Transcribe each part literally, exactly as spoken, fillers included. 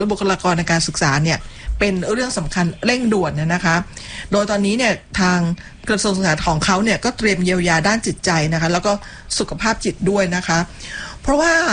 บุคลากรในการศึกษาเนี่ยเป็นเรื่องสำคัญเร่งด่วนนะคะโดยตอนนี้เนี่ยทางกระทรวงศึกษาของเขาเนี่ยก็เตรียมเยียวยาด้านจิตใจนะคะแล้วก็สุขภาพจิตด้วยนะคะเพราะว่า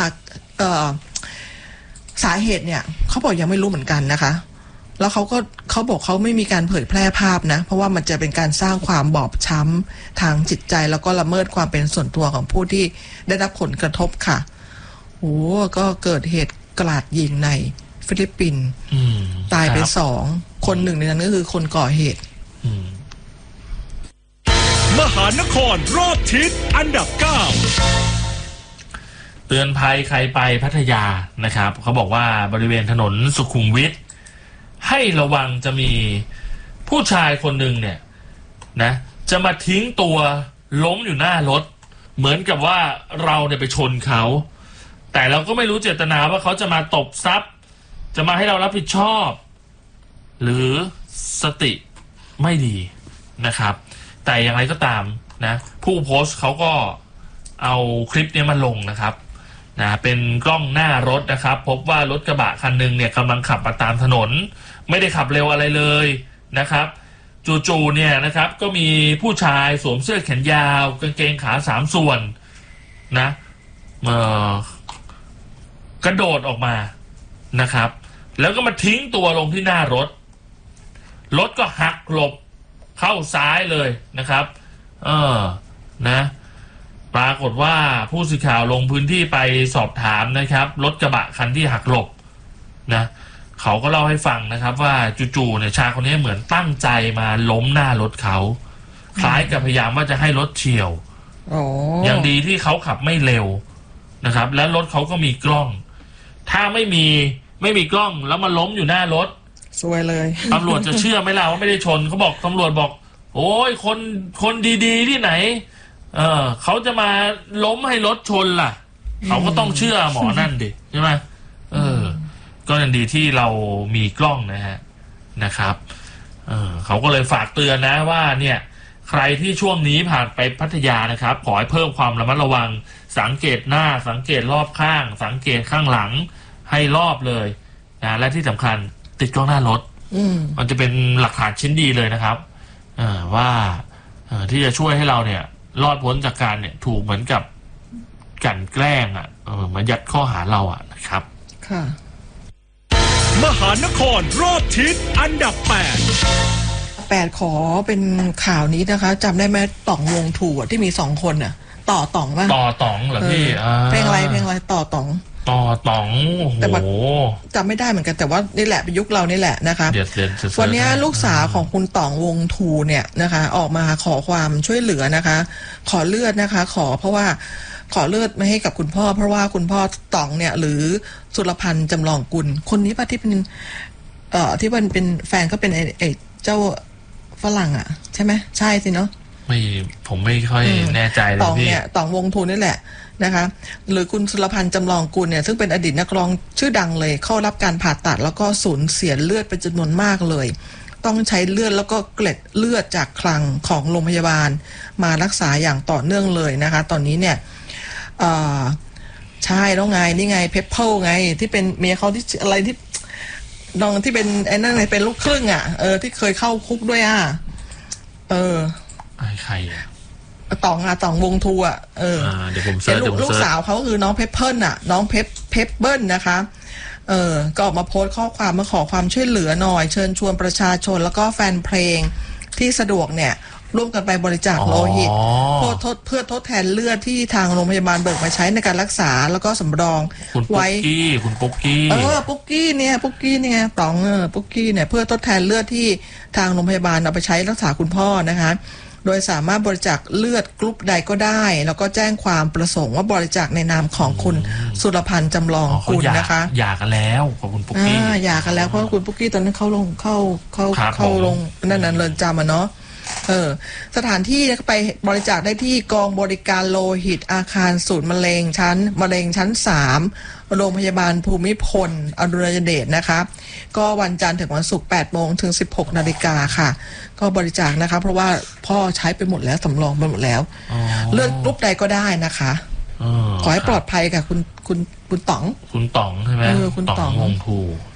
สาเหตุเนี่ยเขาบอกยังไม่รู้เหมือนกันนะคะแล้วเขาก็เขาบอกเขาไม่มีการเผยแพร่ภาพนะเพราะว่ามันจะเป็นการสร้างความบอบช้ำทางจิตใจแล้วก็ละเมิดความเป็นส่วนตัวของผู้ที่ได้รับผลกระทบค่ะโอ้ก็เกิดเหตุกราดยิงในฟิลิปปินส์ตายไปสองคนหนึ่งในนั้นก็คือคนก่อเหตุมหานครรอบทิศอันดับเก้าเตือนภัยใครไปพัทยานะครับเขาบอกว่าบริเวณถนนสุขุมวิทให้ระวังจะมีผู้ชายคนหนึ่งเนี่ยนะจะมาทิ้งตัวล้มอยู่หน้ารถเหมือนกับว่าเราเนี่ยไปชนเขาแต่เราก็ไม่รู้เจตนาว่าเขาจะมาตบทรัพย์จะมาให้เรารับผิดชอบหรือสติไม่ดีนะครับแต่อย่างไรก็ตามนะผู้โพสต์เขาก็เอาคลิปนี้มาลงนะครับนะเป็นกล้องหน้ารถนะครับพบว่ารถกระบะคันหนึ่งเนี่ยกำลังขับมาตามถนนไม่ได้ขับเร็วอะไรเลยนะครับจู่ๆเนี่ยนะครับก็มีผู้ชายสวมเสื้อแขนยาวกางเกงขาสามส่วนนะเอ่อกระโดดออกมานะครับแล้วก็มาทิ้งตัวลงที่หน้ารถรถก็หักหลบเข้าซ้ายเลยนะครับเออนะปรากฏว่าผู้สื่อข่าวลงพื้นที่ไปสอบถามนะครับรถกระบะคันที่หักหลบนะเขาก็เล่าให้ฟังนะครับว่าจู่ๆเนี่ยชายคนนี้เหมือนตั้งใจมาล้มหน้ารถเขาคล้ายกับพยายามว่าจะให้รถเฉี่ยวอย่างดีที่เขาขับไม่เร็วนะครับและรถเขาก็มีกล้องถ้าไม่มีไม่มีกล้องแล้วมาล้มอยู่หน้ารถซวยเลยตำรวจจะเชื่อไหมล่ะว่าไม่ได้ชนเขาบอกตำรวจบอกโอ้ยคนคนดีๆที่ไหนเออเขาจะมาล้มให้รถชนล่ะเขาก็ต้องเชื่อหมอนั่นดิใช่ไหมเออก็ยังดีที่เรามีกล้องนะฮะนะครับเออเขาก็เลยฝากเตือนนะว่าเนี่ยใครที่ช่วงนี้ผ่านไปพัทยานะครับขอให้เพิ่มความระมัดระวังสังเกตหน้าสังเกตรอบข้างสังเกตข้างหลังให้รอบเลยนะและที่สำคัญติดกล้องหน้ารถมันจะเป็นหลักฐานชิ้นดีเลยนะครับว่าที่จะช่วยให้เราเนี่ยรอดพ้นจากการเนี่ยถูกเหมือนกับกลั่นแกล้งอ่ะเหมือนยัดข้อหาเราอ่ะนะครับค่ะมหานครรอบทิศอันดับแปดแปดขอเป็นข่าวนี้นะคะจำได้ไหมต่องวงถูอ่ะที่มีสองคนน่ะต่อต่องว่าต่อต่องเหรอพี่เพลงอะไรเพลงอะไรต่อต่องต่อต่องแต่จำไม่ได้เหมือนกันแต่ว่านี่แหละเป็นยุคเรานี่แหละนะคะวันนี้ลูกสาวของคุณต่องวงทูเนี่ยนะคะออกมาขอความช่วยเหลือนะคะขอเลือดนะคะขอเพราะว่าขอเลือดมาให้กับคุณพ่อเพราะว่าคุณพ่อต่องเนี่ยหรือสุรพันธ์จำลองกุลคนนี้ป่ะที่เป็นเอ่อที่มันเป็นแฟนเขาเป็นไอ้ไอ้เจ้าฝรั่งอ่ะใช่ไหมใช่สิเนาะไม่ผมไม่ค่อยแน่ใจเลยพี่ต่องเนี่ยต่องวงทูนี่แหละนะคะหรือคุณสุรพันธ์จำลองกุลเนี่ยซึ่งเป็นอดีตนักร้องชื่อดังเลยเข้ารับการผ่าตัดแล้วก็สูญเสียเลือดเป็นจำนวนมากเลยต้องใช้เลือดแล้วก็เกล็ดเลือดจากคลังของโรงพยาบาลมารักษาอย่างต่อเนื่องเลยนะคะตอนนี้เนี่ยใช่แล้วไงนี่ไงเพปเปิลไงที่เป็นเมียเขาที่อะไรที่น้องที่เป็นไอ้นั่นไงเป็นลูกครึ่งอ่ะเออที่เคยเข้าคุกด้วยอ่ะเออไอ้ใครอ่ะต่องอะต่องวงทูอะเออเดี๋ยวผมเซิร์ชลูกสาวเขาคือน้องเพปเปิลอะน้องเพปเพปเปิลนะคะเออก็ออกมาโพสต์ข้อความมาขอความช่วยเหลือหน่อยเชิญชวนประชาชนแล้วก็แฟนเพลงที่สะดวกเนี่ยร่วมกันไปบริจาคโลหิตเพื่อทดเพื่อทดแทนเลือดที่ทางโรงพยาบาลเบิกมาใช้ในการรักษาแล้วก็สำรองไว้คุณปุ๊กกี้เออปุ๊กกี้เนี่ยปุ๊กกี้เนี่ยต่องเออปุ๊กกี้เนี่ยเพื่อทดแทนเลือดที่ทางโรงพยาบาลเอาไปใช้รักษาคุณพ่อนะคะโดยสามารถบริจาคเลือดกรุ๊ปใดก็ได้แล้วก็แจ้งความประสงค์ว่าบริจาคในนามของคุณสุรพันธ์จำลองกุลนะคะหย่ากันแล้วของคุณปุ๊กกี้หย่ากันแล้วเพราะคุณปุ๊กกี้ตอนนั้นเข้าลงเข้าเข้าเข้าลงนั่นนั่นเรือนจำอ่ะเนาะเออสถานที่ไปบริจาคได้ที่กองบริการโลหิตอาคารศูนย์มะเร็งชั้นมะเร็งชั้นสามโรงพยาบาลภูมิพลอดุลยเดชนะคะก็วันจันทร์ถึงวันศุกร์แปดโมงถึงสิบหกนาฬิกาค่ะก็บริจาคนะคะเพราะว่าพ่อใช้ไปหมดแล้วสำรองไปหมดแล้วเลือดกรุ๊ปใดก็ได้นะคะขอให้ปลอดภัยกับคุณคุณคุณต๋องคุณต๋องใช่ไหมเออคุณต๋องวงภู